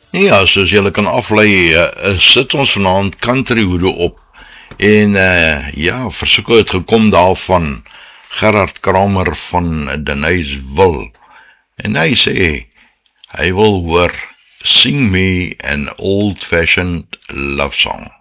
Ja, soos julle kan aflei, sit ons vanaand countryhoede op. En ja, versoek het gekom daarvan Gerard Kramer van Denysville. En hy sê, hy wil hoor Sing Me an Old-Fashioned Love Song.